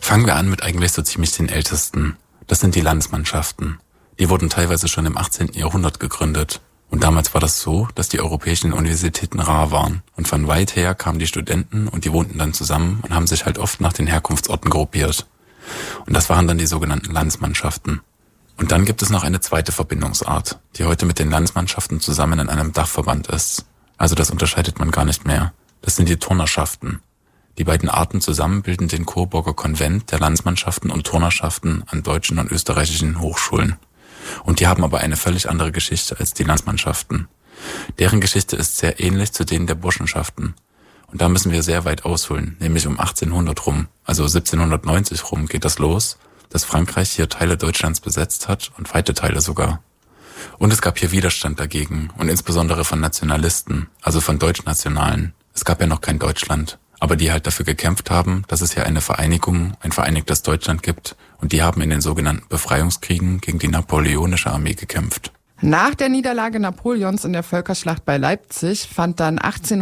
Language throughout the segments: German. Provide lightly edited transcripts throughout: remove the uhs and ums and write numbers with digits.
Fangen wir an mit eigentlich so ziemlich den ältesten. Das sind die Landsmannschaften. Die wurden teilweise schon im 18. Jahrhundert gegründet. Und damals war das so, dass die europäischen Universitäten rar waren. Und von weit her kamen die Studenten und die wohnten dann zusammen und haben sich halt oft nach den Herkunftsorten gruppiert. Und das waren dann die sogenannten Landsmannschaften. Und dann gibt es noch eine zweite Verbindungsart, die heute mit den Landsmannschaften zusammen in einem Dachverband ist. Also das unterscheidet man gar nicht mehr. Das sind die Turnerschaften. Die beiden Arten zusammen bilden den Coburger Konvent der Landsmannschaften und Turnerschaften an deutschen und österreichischen Hochschulen. Und die haben aber eine völlig andere Geschichte als die Landsmannschaften. Deren Geschichte ist sehr ähnlich zu denen der Burschenschaften. Und da müssen wir sehr weit ausholen, nämlich um 1800 rum, also 1790 rum geht das los, dass Frankreich hier Teile Deutschlands besetzt hat und weite Teile sogar. Und es gab hier Widerstand dagegen und insbesondere von Nationalisten, also von Deutschnationalen. Es gab ja noch kein Deutschland, aber die halt dafür gekämpft haben, dass es hier eine Vereinigung, ein vereinigtes Deutschland gibt, und die haben in den sogenannten Befreiungskriegen gegen die napoleonische Armee gekämpft. Nach der Niederlage Napoleons in der Völkerschlacht bei Leipzig fand dann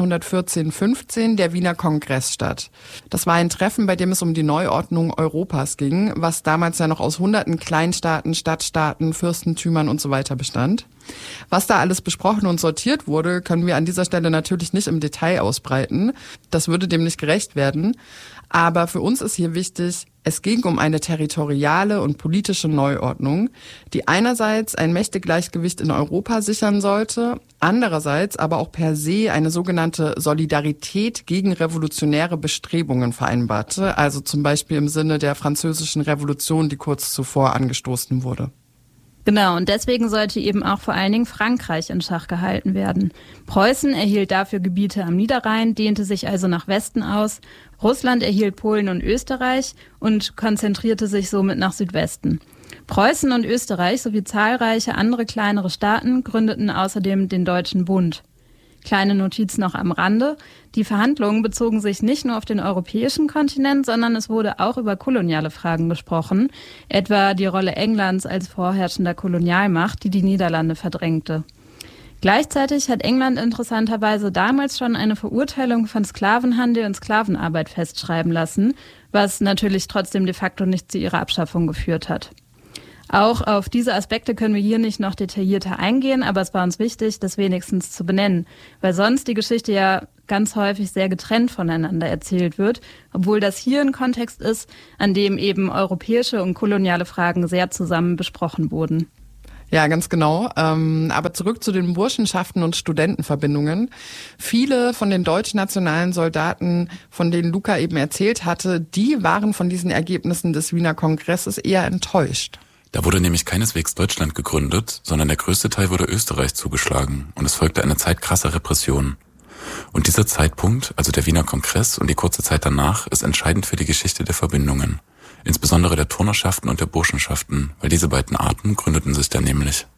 1814-15 der Wiener Kongress statt. Das war ein Treffen, bei dem es um die Neuordnung Europas ging, was damals ja noch aus hunderten Kleinstaaten, Stadtstaaten, Fürstentümern und so weiter bestand. Was da alles besprochen und sortiert wurde, können wir an dieser Stelle natürlich nicht im Detail ausbreiten. Das würde dem nicht gerecht werden. Aber für uns ist hier wichtig, es ging um eine territoriale und politische Neuordnung, die einerseits ein Mächtegleichgewicht in Europa sichern sollte, andererseits aber auch per se eine sogenannte Solidarität gegen revolutionäre Bestrebungen vereinbarte, also zum Beispiel im Sinne der Französischen Revolution, die kurz zuvor angestoßen wurde. Genau, und deswegen sollte eben auch vor allen Dingen Frankreich in Schach gehalten werden. Preußen erhielt dafür Gebiete am Niederrhein, dehnte sich also nach Westen aus. Russland erhielt Polen und Österreich und konzentrierte sich somit nach Südwesten. Preußen und Österreich sowie zahlreiche andere kleinere Staaten gründeten außerdem den Deutschen Bund. Kleine Notiz noch am Rande. Die Verhandlungen bezogen sich nicht nur auf den europäischen Kontinent, sondern es wurde auch über koloniale Fragen gesprochen, etwa die Rolle Englands als vorherrschender Kolonialmacht, die die Niederlande verdrängte. Gleichzeitig hat England interessanterweise damals schon eine Verurteilung von Sklavenhandel und Sklavenarbeit festschreiben lassen, was natürlich trotzdem de facto nicht zu ihrer Abschaffung geführt hat. Auch auf diese Aspekte können wir hier nicht noch detaillierter eingehen, aber es war uns wichtig, das wenigstens zu benennen, weil sonst die Geschichte ja ganz häufig sehr getrennt voneinander erzählt wird, obwohl das hier ein Kontext ist, an dem eben europäische und koloniale Fragen sehr zusammen besprochen wurden. Ja, ganz genau. Aber zurück zu den Burschenschaften und Studentenverbindungen. Viele von den deutschnationalen Soldaten, von denen Luca eben erzählt hatte, die waren von diesen Ergebnissen des Wiener Kongresses eher enttäuscht. Da wurde nämlich keineswegs Deutschland gegründet, sondern der größte Teil wurde Österreich zugeschlagen und es folgte eine Zeit krasser Repression. Und dieser Zeitpunkt, also der Wiener Kongress und die kurze Zeit danach, ist entscheidend für die Geschichte der Verbindungen. Insbesondere der Turnerschaften und der Burschenschaften, weil diese beiden Arten gründeten sich dann nämlich.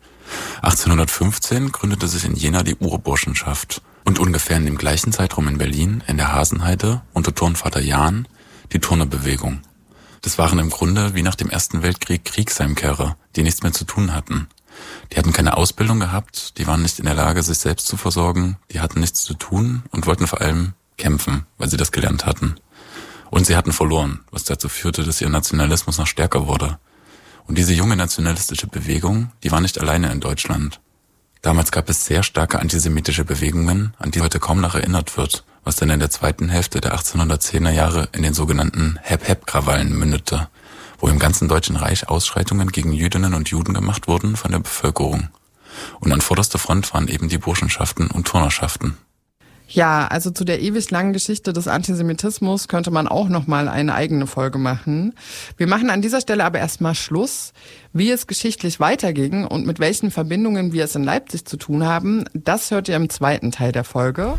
1815 gründete sich in Jena die Urburschenschaft und ungefähr in dem gleichen Zeitraum in Berlin, in der Hasenheide, unter Turnvater Jahn, die Turnerbewegung. Das waren im Grunde wie nach dem Ersten Weltkrieg Kriegsheimkehrer, die nichts mehr zu tun hatten. Die hatten keine Ausbildung gehabt, die waren nicht in der Lage, sich selbst zu versorgen, die hatten nichts zu tun und wollten vor allem kämpfen, weil sie das gelernt hatten. Und sie hatten verloren, was dazu führte, dass ihr Nationalismus noch stärker wurde. Und diese junge nationalistische Bewegung, die war nicht alleine in Deutschland. Damals gab es sehr starke antisemitische Bewegungen, an die heute kaum noch erinnert wird, was dann in der zweiten Hälfte der 1810er Jahre in den sogenannten Hep-Hep-Krawallen mündete, wo im ganzen Deutschen Reich Ausschreitungen gegen Jüdinnen und Juden gemacht wurden von der Bevölkerung. Und an vorderster Front waren eben die Burschenschaften und Turnerschaften. Ja, also zu der ewig langen Geschichte des Antisemitismus könnte man auch nochmal eine eigene Folge machen. Wir machen an dieser Stelle aber erstmal Schluss. Wie es geschichtlich weiterging und mit welchen Verbindungen wir es in Leipzig zu tun haben, das hört ihr im zweiten Teil der Folge.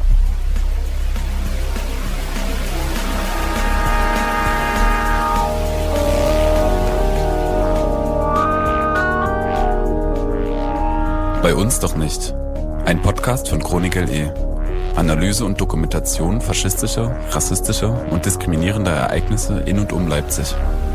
Bei uns doch nicht. Ein Podcast von Chronicle. Analyse und Dokumentation faschistischer, rassistischer und diskriminierender Ereignisse in und um Leipzig.